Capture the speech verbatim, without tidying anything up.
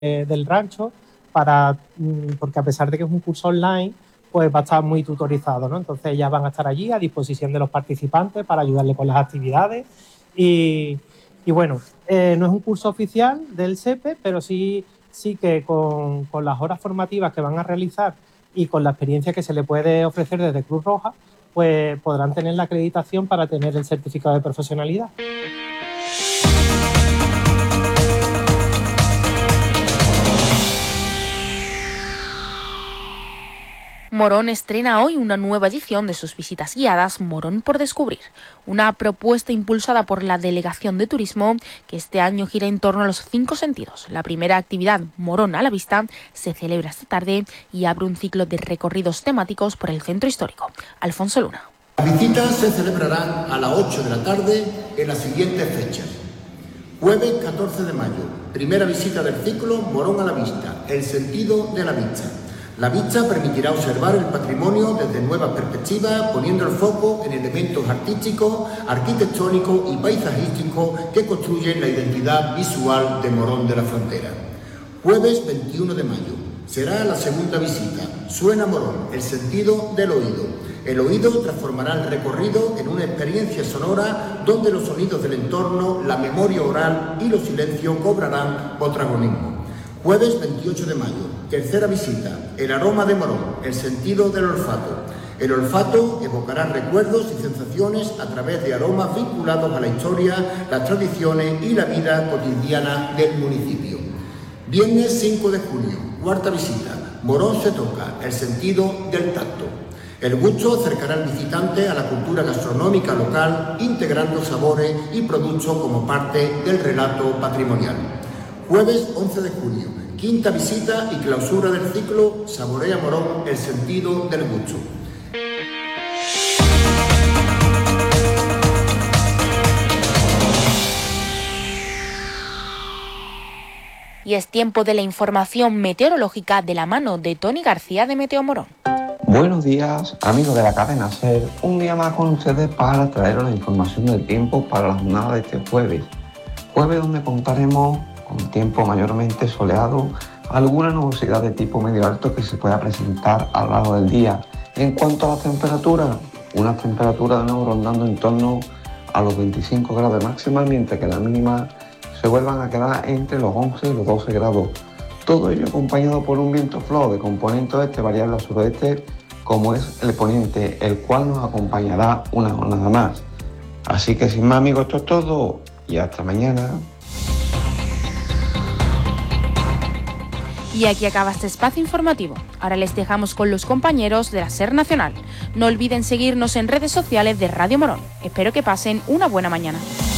eh, del rancho, para, porque a pesar de que es un curso online, pues va a estar muy tutorizado, ¿no? Entonces ya van a estar allí a disposición de los participantes para ayudarle con las actividades y, y bueno, eh, no es un curso oficial del SEPE, pero sí, sí que con, con las horas formativas que van a realizar y con la experiencia que se le puede ofrecer desde Cruz Roja, pues podrán tener la acreditación para tener el certificado de profesionalidad. Morón estrena hoy una nueva edición de sus visitas guiadas Morón por descubrir, una propuesta impulsada por la Delegación de Turismo que este año gira en torno a los cinco sentidos. La primera actividad, Morón a la vista, se celebra esta tarde y abre un ciclo de recorridos temáticos por el centro histórico. Alfonso Luna. Las visitas se celebrarán a las ocho de la tarde en las siguientes fechas. Jueves catorce de mayo, primera visita del ciclo Morón a la vista, el sentido de la vista. La vista permitirá observar el patrimonio desde nuevas perspectivas, poniendo el foco en elementos artísticos, arquitectónicos y paisajísticos que construyen la identidad visual de Morón de la Frontera. Jueves veintiuno de mayo, será la segunda visita. Suena Morón, el sentido del oído. El oído transformará el recorrido en una experiencia sonora donde los sonidos del entorno, la memoria oral y los silencios cobrarán protagonismo. Jueves veintiocho de mayo, tercera visita, el aroma de Morón, el sentido del olfato. El olfato evocará recuerdos y sensaciones a través de aromas vinculados a la historia, las tradiciones y la vida cotidiana del municipio. Viernes cinco de junio, cuarta visita, Morón se toca, el sentido del tacto. El gusto acercará al visitante a la cultura gastronómica local, integrando sabores y productos como parte del relato patrimonial. Jueves once de junio, quinta visita y clausura del ciclo Saborea Morón, el sentido del gusto. Y es tiempo de la información meteorológica de la mano de Tony García de Meteo Morón. Buenos días, amigos de la cadena SER. Un día más con ustedes para traeros la información del tiempo para la jornada de este jueves. Jueves donde contaremos con tiempo mayormente soleado, alguna nubosidad de tipo medio alto que se pueda presentar a lo largo del día. En cuanto a las temperaturas, unas temperaturas de nuevo rondando en torno a los veinticinco grados de máxima, mientras que las mínimas se vuelvan a quedar entre los once y los doce grados. Todo ello acompañado por un viento flojo de componente oeste variable al suroeste, como es el poniente, el cual nos acompañará una jornada más. Así que sin más, amigos, esto es todo y hasta mañana. Y aquí acaba este espacio informativo. Ahora les dejamos con los compañeros de la SER Nacional. No olviden seguirnos en redes sociales de Radio Morón. Espero que pasen una buena mañana.